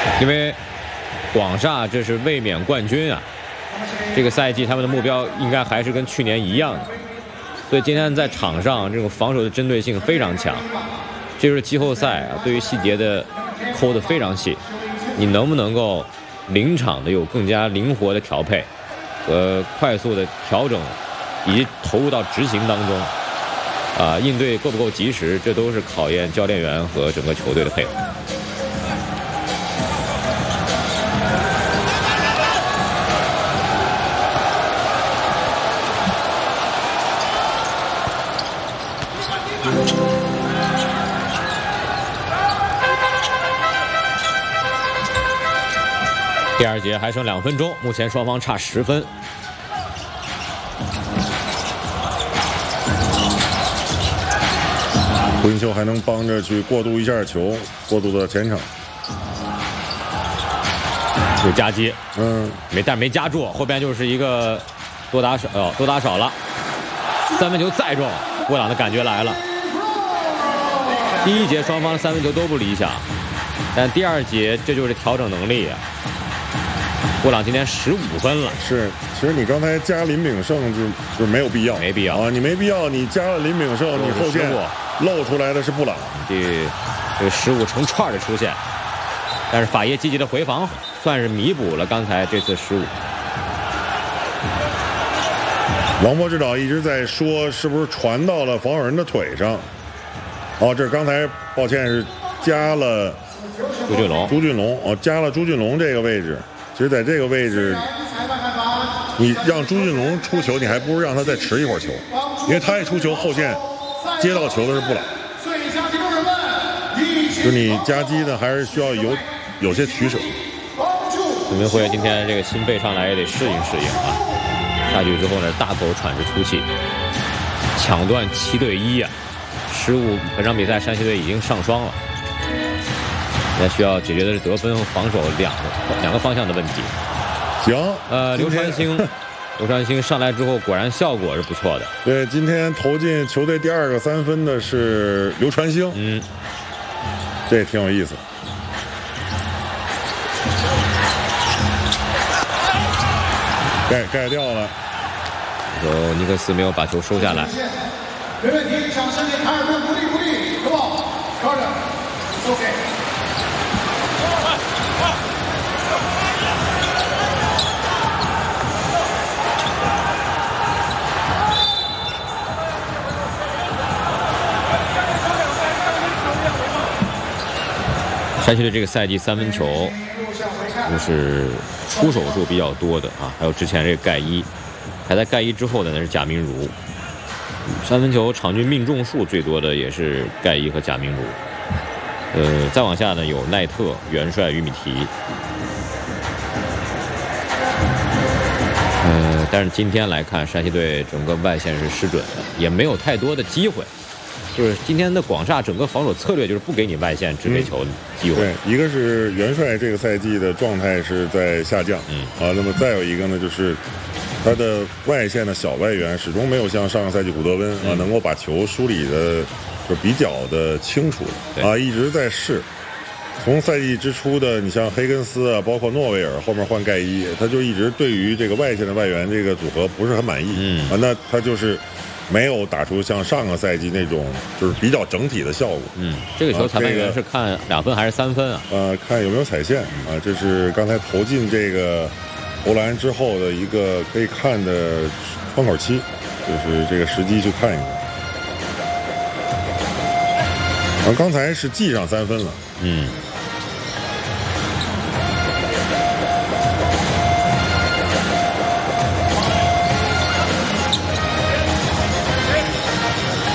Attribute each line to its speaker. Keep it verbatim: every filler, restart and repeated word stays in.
Speaker 1: 因为广厦这是卫冕冠军啊，这个赛季他们的目标应该还是跟去年一样的，所以今天在场上这种防守的针对性非常强。这就是季后赛啊，对于细节的抠得非常细，你能不能够临场的有更加灵活的调配和快速的调整，以及投入到执行当中，啊，应对够不够及时，这都是考验教练员和整个球队的配合。第二节还剩两分钟，目前双方差十分。
Speaker 2: 胡金秋还能帮着去过渡一下球，过渡到前场。
Speaker 1: 有夹击，
Speaker 2: 嗯，
Speaker 1: 没，但没夹住，后边就是一个多打少，哦，多打少了。三分球再中，布朗的感觉来了。第一节双方的三分球都不理想，但第二节这就是调整能力啊。布朗今天十五分了，
Speaker 2: 是，其实你刚才加林炳胜就就没有必要，
Speaker 1: 没必要
Speaker 2: 啊，你没必要，你加了林炳胜，你后线露出来的是布朗，
Speaker 1: 这这个失误成串的出现，但是法耶积极的回防，算是弥补了刚才这次失误。
Speaker 2: 王波指导一直在说，是不是传到了防守人的腿上？哦，这是刚才，抱歉是加了
Speaker 1: 朱俊龙，
Speaker 2: 朱俊龙，哦，加了朱俊龙这个位置。其实在这个位置，你让朱俊龙出球，你还不如让他再持一会儿球，因为他一出球，后线接到球的是布朗。就你夹击呢，还是需要有有些取舍。
Speaker 1: 李明辉今天这个新备上来也得适应适应啊。下去之后呢，大口喘着粗气，抢断七对一啊，失误。本场比赛山西队已经上双了。现在需要解决的是得分和防守两个两个方向的问题。
Speaker 2: 行，
Speaker 1: 呃，刘传兴，刘传兴上来之后果然效果是不错的。
Speaker 2: 对，今天投进球队第二个三分的是刘传兴，
Speaker 1: 嗯，
Speaker 2: 这也挺有意思。盖盖掉了，
Speaker 1: 有尼克斯没有把球收下来。
Speaker 3: 没问题，掌声给凯尔顿鼓励鼓励 ，Come on， Carter， OK。
Speaker 1: 山西队这个赛季三分球就是出手数比较多的啊，还有之前这个盖伊，排在盖伊之后的呢是贾明儒。三分球场均命中数最多的也是盖伊和贾明儒。呃，再往下呢有奈特、元帅、于米提。呃，但是今天来看，山西队整个外线是失准的，也没有太多的机会。就是今天的广厦整个防守策略就是不给你外线直接球机会。
Speaker 2: 对，一个是元帅这个赛季的状态是在下降，
Speaker 1: 嗯
Speaker 2: 啊，那么再有一个呢，就是他的外线的小外援始终没有像上个赛季古德温、嗯、啊能够把球梳理的就比较的清楚啊，一直在试。从赛季之初的你像黑根斯啊，包括诺维尔，后面换盖伊，他就一直对于这个外线的外援这个组合不是很满意，
Speaker 1: 嗯
Speaker 2: 啊，那他就是没有打出像上个赛季那种就是比较整体的效果。
Speaker 1: 嗯，这个球裁判员是看两分还是三分啊？
Speaker 2: 呃，看有没有踩线啊。这是刚才投进这个投篮之后的一个可以看的窗口期，就是这个时机去看一看。然后刚才是记上三分了，
Speaker 1: 嗯。